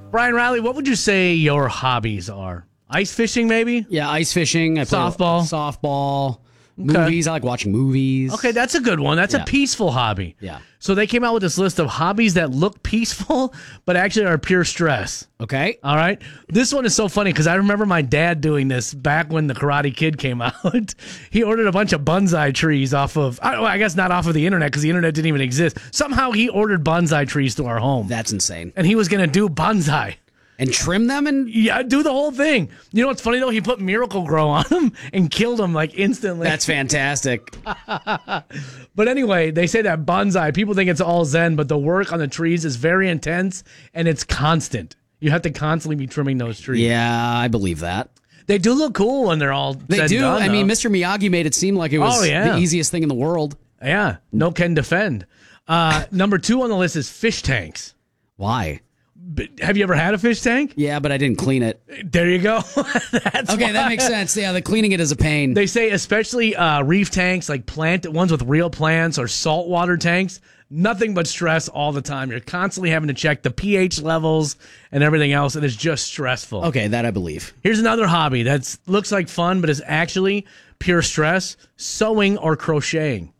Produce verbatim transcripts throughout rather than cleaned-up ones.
Brian Riley, what would you say your hobbies are? Ice fishing, maybe? Yeah, ice fishing. I play Softball? Softball. Okay. Movies. I like watching movies. Okay, that's a good one. That's Yeah. a peaceful hobby. Yeah. So they came out with this list of hobbies that look peaceful, but actually are pure stress. Okay. All right. This one is so funny because I remember my dad doing this back when the Karate Kid came out. He ordered a bunch of bonsai trees off of, I I guess not off of the internet because the internet didn't even exist. Somehow he ordered bonsai trees to our home. That's insane. And he was going to do bonsai. And trim them and Yeah, do the whole thing. You know what's funny though? He put Miracle Grow on them and killed them like instantly. that's fantastic. But anyway, they say that bonsai, people think it's all zen, but the work on the trees is very intense and it's constant. You have to constantly be trimming those trees. Yeah, I believe that. They do look cool when they're all They said do. and done, I mean, though. Mister Miyagi made it seem like it was Oh, yeah. the easiest thing in the world. Yeah, no can defend. Uh, number two on the list is fish tanks. Why? But have you ever had a fish tank? Yeah, but I didn't clean it. There you go. That's Okay, why. that makes sense. Yeah, the cleaning it is a pain. They say especially uh, reef tanks, like plant ones with real plants or saltwater tanks, nothing but stress all the time. You're constantly having to check the pH levels and everything else, and it's just stressful. Okay, that I believe. Here's another hobby that looks like fun, but is actually pure stress: sewing or crocheting.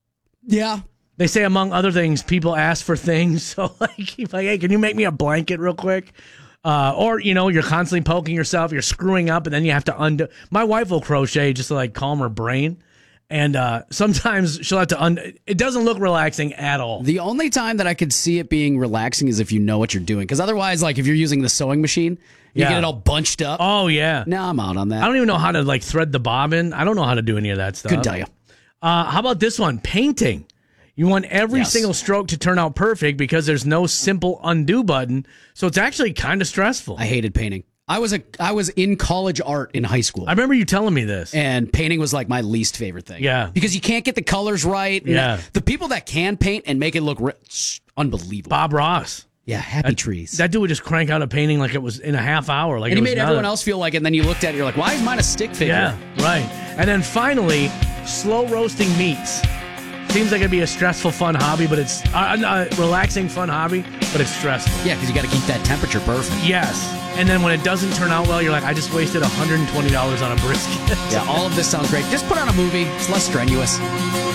Yeah. They say, among other things, people ask for things. So, like, like hey, can you make me a blanket real quick? Uh, or, you know, you're constantly poking yourself, you're screwing up, and then you have to undo. My wife will crochet just to, like, calm her brain. And uh, sometimes she'll have to undo. It doesn't look relaxing at all. The only time that I could see it being relaxing is if you know what you're doing. Because otherwise, like, if you're using the sewing machine, you Yeah. get it all bunched up. Oh, yeah. No, I'm out on that. I don't even know how to, like, thread the bobbin. I don't know how to do any of that stuff. Couldn't tell you. Uh, how about this one? Painting. You want every Yes. single stroke to turn out perfect because there's no simple undo button. So it's actually kind of stressful. I hated painting. I was a I was in college art in high school. I remember you telling me this. And painting was like my least favorite thing. Yeah. Because you can't get the colors right. and Yeah. The people that can paint and make it look ri- it's unbelievable. Bob Ross. Yeah, happy trees. That dude would just crank out a painting like it was in a half hour. Like and it he was made not everyone a- else feel like it, and then you looked at it, you're like, why is mine a stick figure? Yeah, right. And then finally, slow roasting meats. Seems like it'd be a stressful, fun hobby, but it's uh, a relaxing, fun hobby, but it's stressful. Yeah, because you got to keep that temperature perfect. Yes. And then when it doesn't turn out well, you're like, I just wasted one hundred twenty dollars on a brisket. Yeah, all of this sounds great. Just put on a movie. It's less strenuous.